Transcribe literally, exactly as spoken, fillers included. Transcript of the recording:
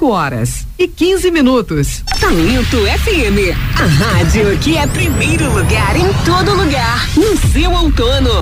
cinco horas e quinze minutos. Talento F M, a rádio que é primeiro lugar em todo lugar, no seu outono.